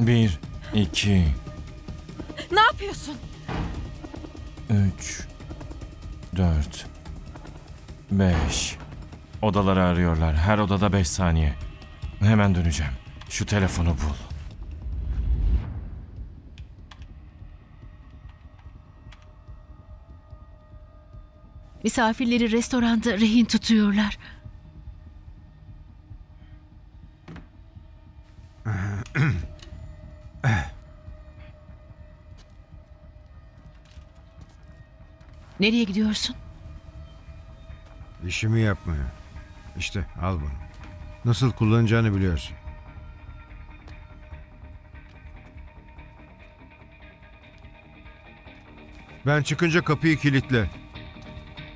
Bir, iki, Ne yapıyorsun? 3, 4, 5. Odaları arıyorlar. Her odada 5 saniye. Hemen döneceğim. Şu telefonu bul. Misafirleri restoranda rehin tutuyorlar. Nereye gidiyorsun? İşimi yapmaya. İşte al bunu. Nasıl kullanacağını biliyorsun. Ben çıkınca kapıyı kilitle.